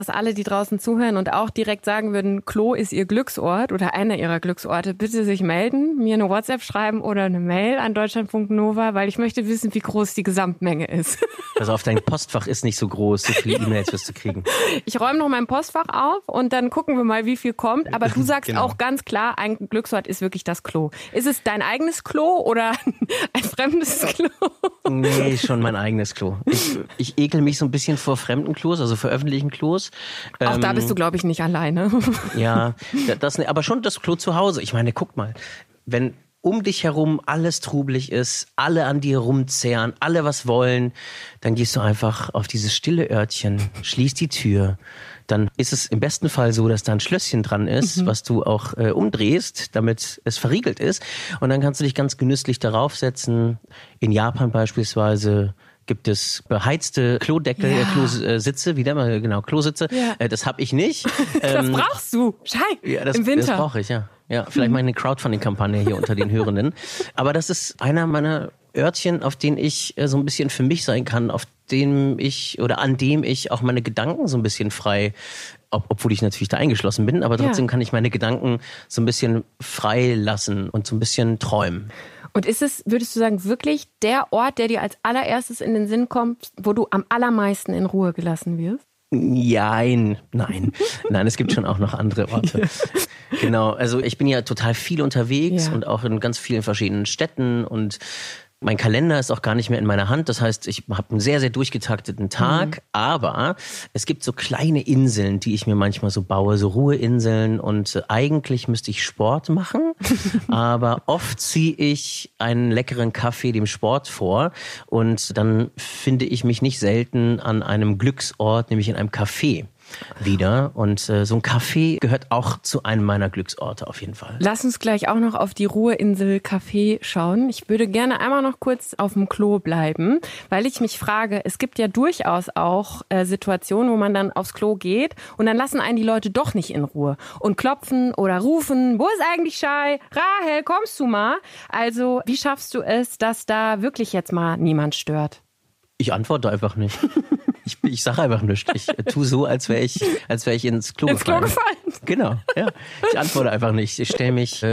dass alle, die draußen zuhören und auch direkt sagen würden, Klo ist ihr Glücksort oder einer ihrer Glücksorte, bitte sich melden, mir eine WhatsApp schreiben oder eine Mail an Deutschland.nova, weil ich möchte wissen, wie groß die Gesamtmenge ist. Also auf dein Postfach ist nicht so groß, so viele E-Mails wirst du kriegen. Ich räume noch mein Postfach auf und dann gucken wir mal, wie viel kommt. Aber du sagst Genau. auch ganz klar, ein Glücksort ist wirklich das Klo. Ist es dein eigenes Klo oder ein fremdes Klo? Nee, schon mein eigenes Klo. Ich ekel mich so ein bisschen vor fremden Klos, also vor öffentlichen Klos. Auch da bist du, glaube ich, nicht alleine. Ja, aber schon das Klo zu Hause. Ich meine, guck mal, wenn um dich herum alles trubelig ist, alle an dir rumzehren, alle was wollen, dann gehst du einfach auf dieses stille Örtchen, schließt die Tür. Dann ist es im besten Fall so, dass da ein Schlösschen dran ist, was du auch umdrehst, damit es verriegelt ist. Und dann kannst du dich ganz genüsslich darauf setzen. In Japan beispielsweise gibt es beheizte Klodeckel, Klositze, Klositze. Ja. Das habe ich nicht. Das brauchst du, Schei, im Winter. Das brauche ich, ja. Ja, vielleicht mal eine Crowdfunding-Kampagne hier unter den Hörenden. Aber das ist einer meiner Örtchen, auf denen ich so ein bisschen für mich sein kann, an dem ich auch meine Gedanken so ein bisschen frei, obwohl ich natürlich da eingeschlossen bin, aber trotzdem kann ich meine Gedanken so ein bisschen frei lassen und so ein bisschen träumen. Und ist es, würdest du sagen, wirklich der Ort, der dir als allererstes in den Sinn kommt, wo du am allermeisten in Ruhe gelassen wirst? Nein. Es gibt schon auch noch andere Orte. Genau, also ich bin ja total viel unterwegs und auch in ganz vielen verschiedenen Städten und mein Kalender ist auch gar nicht mehr in meiner Hand. Das heißt, ich habe einen sehr, sehr durchgetakteten Tag. Aber es gibt so kleine Inseln, die ich mir manchmal so baue, so Ruheinseln. Und eigentlich müsste ich Sport machen. Aber oft ziehe ich einen leckeren Kaffee dem Sport vor. Und dann finde ich mich nicht selten an einem Glücksort, nämlich in einem Café wieder. Und so ein Café gehört auch zu einem meiner Glücksorte auf jeden Fall. Lass uns gleich auch noch auf die Ruheinsel Café schauen. Ich würde gerne einmal noch kurz auf dem Klo bleiben, weil ich mich frage, es gibt ja durchaus auch Situationen, wo man dann aufs Klo geht und dann lassen einen die Leute doch nicht in Ruhe und klopfen oder rufen, wo ist eigentlich Schei? Rahel, kommst du mal? Also wie schaffst du es, dass da wirklich jetzt mal niemand stört? Ich antworte einfach nicht. Ich sage einfach nichts. Ich tue so, als wäre ich ins Klo gefallen. Genau, ja. Ich antworte einfach nicht. Ich stelle mich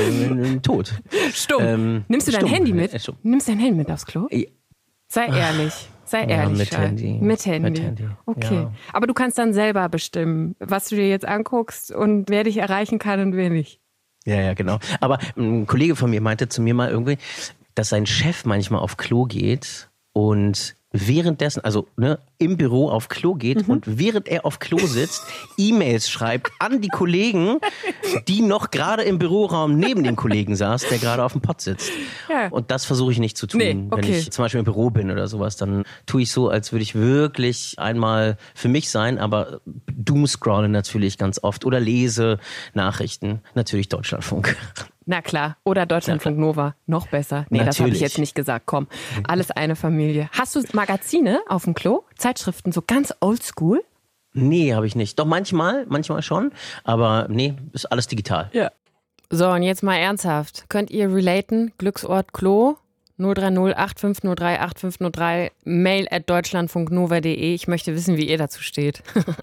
tot. Stumm. Nimmst du dein Handy mit? Nimmst dein Handy mit aufs Klo? Sei ehrlich. Sei ehrlich. Mit Handy. Mit Handy. Okay. Ja. Aber du kannst dann selber bestimmen, was du dir jetzt anguckst und wer dich erreichen kann und wer nicht. Ja, genau. Aber ein Kollege von mir meinte zu mir mal irgendwie, dass sein Chef manchmal auf Klo geht und währenddessen, also im Büro auf Klo geht und während er auf Klo sitzt, E-Mails schreibt an die Kollegen, die noch gerade im Büroraum neben dem Kollegen saß, der gerade auf dem Pott sitzt. Ja. Und das versuche ich nicht zu tun. Nee, okay. Wenn ich zum Beispiel im Büro bin oder sowas, dann tue ich so, als würde ich wirklich einmal für mich sein, aber doomscrollen natürlich ganz oft oder lese Nachrichten, natürlich Deutschlandfunk. Na klar, oder Deutschlandfunk Nova, noch besser. Nee, das habe ich jetzt nicht gesagt, komm, alles eine Familie. Hast du Magazine auf dem Klo? Zeitschriften, so ganz oldschool? Nee, habe ich nicht. Doch manchmal schon, aber nee, ist alles digital. Ja. So, und jetzt mal ernsthaft. Könnt ihr relaten? Glücksort Klo? 030 8503 8503 mail@deutschlandfunknova.de. Ich möchte wissen, wie ihr dazu steht.